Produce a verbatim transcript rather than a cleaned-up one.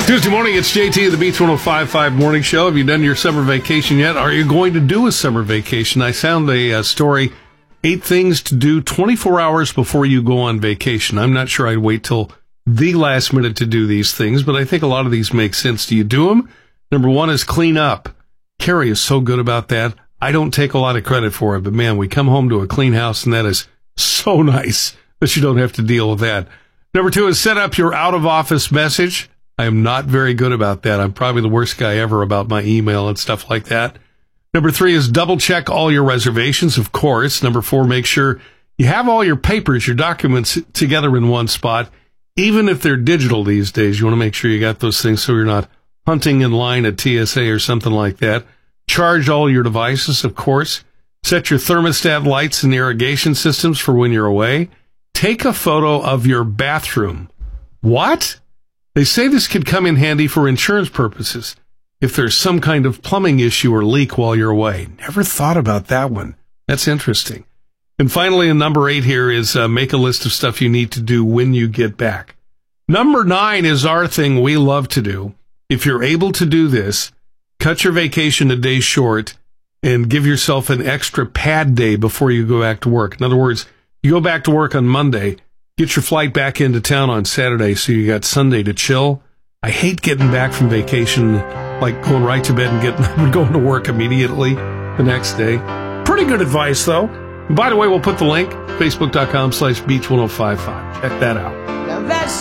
Tuesday morning, it's J T of the Beach one oh five point five Morning Show. Have you done your summer vacation yet? Are you going to do a summer vacation? I found a, a story, eight things to do twenty-four hours before you go on vacation. I'm not sure I'd wait till the last minute to do these things, but I think a lot of these make sense. Do you do them? Number one is clean up. Carrie is so good about that. I don't take a lot of credit for it, but man, we come home to a clean house, and that is so nice that you don't have to deal with that. Number two is set up your out-of-office message. I am not very good about that. I'm probably the worst guy ever about my email and stuff like that. Number three is double check all your reservations, of course. Number four, make sure you have all your papers, your documents together in one spot. Even if they're digital these days, you want to make sure you got those things so you're not hunting in line at T S A or something like that. Charge all your devices, of course. Set your thermostat lights and irrigation systems for when you're away. Take a photo of your bathroom. What? They say this could come in handy for insurance purposes if there's some kind of plumbing issue or leak while you're away. Never thought about that one. That's interesting. And finally, in number eight here is uh, make a list of stuff you need to do when you get back. Number nine is our thing we love to do. If you're able to do this, cut your vacation a day short and give yourself an extra pad day before you go back to work. In other words, you go back to work on Monday, get your flight back into town on Saturday so you got Sunday to chill. I hate getting back from vacation, like going right to bed and getting going to work immediately the next day. Pretty good advice, though. And by the way, we'll put the link, facebook.com slash beach1055. Check that out. Now that's